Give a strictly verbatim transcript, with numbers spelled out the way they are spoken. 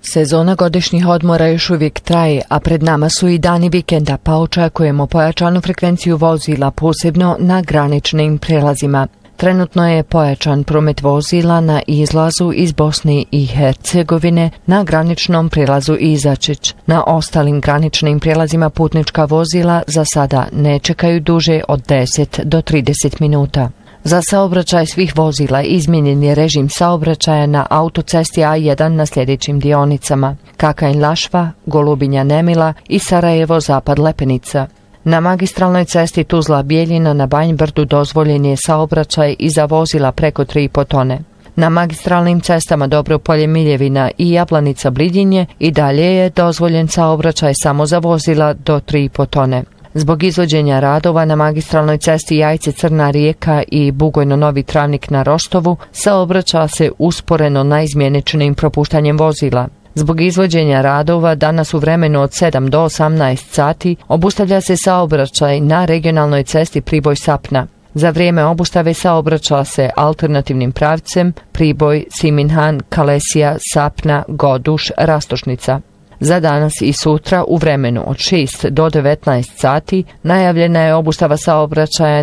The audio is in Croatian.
Sezona godišnjih odmora još uvijek traje, a pred nama su i dani vikenda, pa očekujemo pojačanu frekvenciju vozila, posebno na graničnim prelazima. Trenutno je pojačan promet vozila na izlazu iz Bosne i Hercegovine na graničnom prelazu Izačić. Na ostalim graničnim prijelazima putnička vozila za sada ne čekaju duže od deset do trideset minuta. Za saobraćaj svih vozila izmijenjen je režim saobraćaja na autocesti A jedan na sljedećim dionicama: Kakanj-Lašva, Golubinja-Nemila i Sarajevo-Zapad-Lepenica. Na magistralnoj cesti Tuzla-Bijeljina na Banjbrdu dozvoljen je saobraćaj i za vozila preko tri i po tone. Na magistralnim cestama Dobropolje-Miljevina i Jablanica-Blidinje i dalje je dozvoljen saobraćaj samo za vozila do tri i po tone. Zbog izvođenja radova na magistralnoj cesti Jajce-Crna Rijeka i Bugojno-Novi Travnik na Rostovu saobraća se usporeno naizmjeničnim propuštanjem vozila. Zbog izvođenja radova danas u vremenu od sedam do osamnaest sati obustavlja se saobraćaj na regionalnoj cesti Priboj-Sapna. Za vrijeme obustave saobraća se alternativnim pravcem Priboj, Siminhan, Kalesija, Sapna, Goduš, Rastošnica. Za danas i sutra u vremenu od šest do devetnaest sati najavljena je obustava saobraćaja